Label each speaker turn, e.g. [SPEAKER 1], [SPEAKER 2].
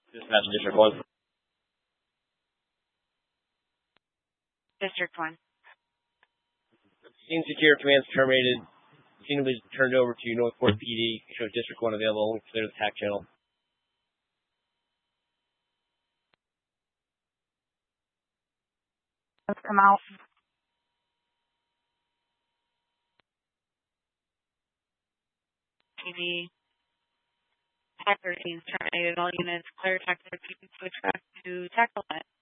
[SPEAKER 1] Dispatch District 1.
[SPEAKER 2] District 1.
[SPEAKER 1] Scene secure, command's terminated. Scene was turned over to Northport PD. Shows District 1 available. Only clear the TAC channel.
[SPEAKER 2] Let's come out. PD. TAC 13 is terminated. All units clear TAC 13 switch back to TAC 11.